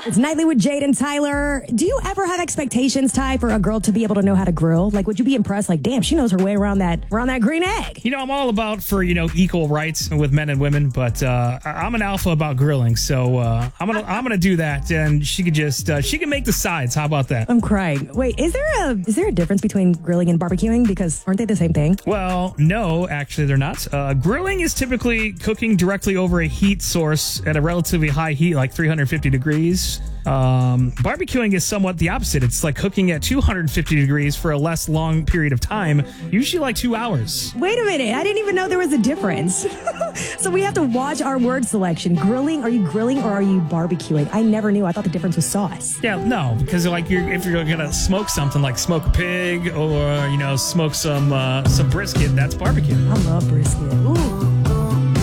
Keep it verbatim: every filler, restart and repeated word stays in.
It's Nightly with Jade and Tyler. Do you ever have expectations, Ty, for a girl to be able to know how to grill? Like, would you be impressed? Like, damn, she knows her way around that around that green egg. You know, I'm all about for, you know, equal rights with men and women, but uh, I- I'm an alpha about grilling, so uh, I'm gonna I'm gonna do that, and she could just uh, she can make the sides. How about that? I'm crying. Wait, is there a is there a difference between grilling and barbecuing? Because aren't they the same thing? Well, no, actually, they're not. Uh, grilling is typically cooking directly over a heat source at a relatively high heat, like three hundred fifty degrees. Um, barbecuing is somewhat the opposite. It's like cooking at two hundred fifty degrees for a less long period of time, usually like two hours. Wait a minute. I didn't even know there was a difference. So we have to watch our word selection. Grilling, are you grilling or are you barbecuing? I never knew. I thought the difference was sauce. Yeah, no, because like you're, if you're gonna smoke something like smoke a pig or, you know, smoke some uh, some brisket, that's barbecue. I love brisket. Ooh.